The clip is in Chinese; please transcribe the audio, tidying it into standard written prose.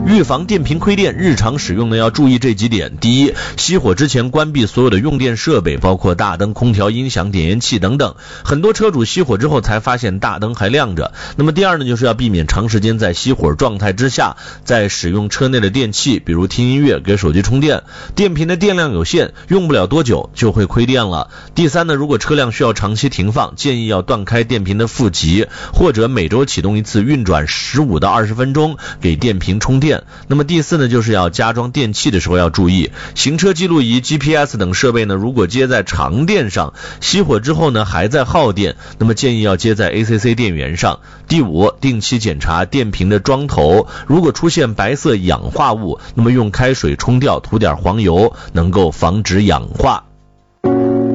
预防电瓶亏电，日常使用呢要注意这几点。第一，熄火之前关闭所有的用电设备，包括大灯、空调、音响、点烟器等等。很多车主熄火之后才发现大灯还亮着。那么第二呢，就是要避免长时间在熄火状态之下在使用车内的电器，比如听音乐、给手机充电。电瓶的电量有限，用不了多久就会亏电了。第三呢，如果车辆需要长期停放，建议要断开电瓶的负极，或者每周启动一次，运转15到20分钟给电瓶充电。那么第四呢，就是要加装电器的时候要注意，行车记录仪、GPS 等设备呢，如果接在长电上，熄火之后呢还在耗电，那么建议要接在 ACC 电源上。第五，定期检查电瓶的桩头，如果出现白色氧化物，那么用开水冲掉，涂点黄油，能够防止氧化。